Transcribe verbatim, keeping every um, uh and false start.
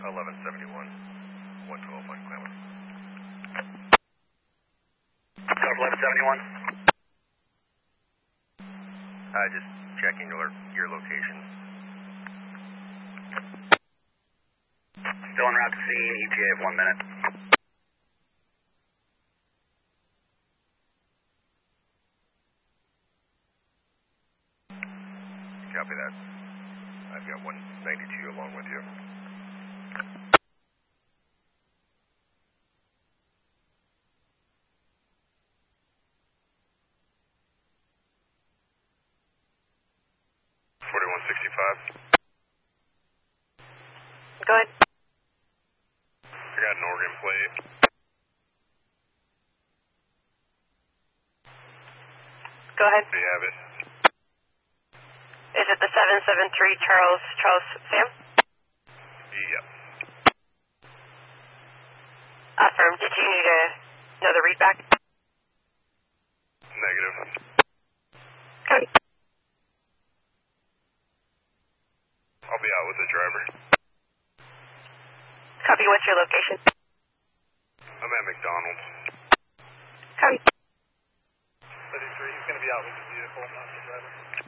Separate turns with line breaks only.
eleven seventy-one, one twelve Mike Clement.
eleven seventy-one.
Uh, just checking your, your location.
Still en route to scene, E T A of one minute.
Copy that. I've got one ninety-two along with you. forty-one sixty-five.
Go ahead.
I got an Oregon plate.
Go ahead.
Do you have it?
Is it the seven seven three Charles, Charles Sam?
Yep.
Affirm. Did you need a, another readback?
Negative.
Copy.
I'll be out with the driver.
Copy. What's your location?
I'm at McDonald's.
Copy.
thirty-three, he's going to be out with the vehicle, not the driver.